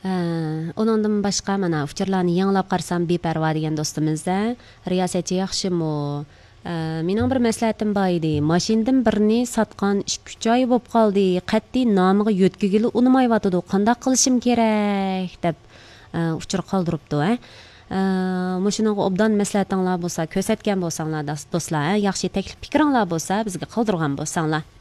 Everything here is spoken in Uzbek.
Onundan başqa mana uçurlarni yanglab qarsam beparvo degan do'stimizda riyosatchi yaxshimi? Mening bir maslahatim bor edi. Mashinadan birini sotgan 2-3 oy bo'lib qoldi. Qat'iy nomiga yo'tkigili unmayotidi. Qanday qilishim kerak deb uchur qoldiribdi. Mushuningga obdan maslahatinglar bo'lsa, ko'rsatgan bo'lsanglar do'stlar, yaxshi taklif fikringlar bo'lsa, bizga qoldirgan bo'lsanglar.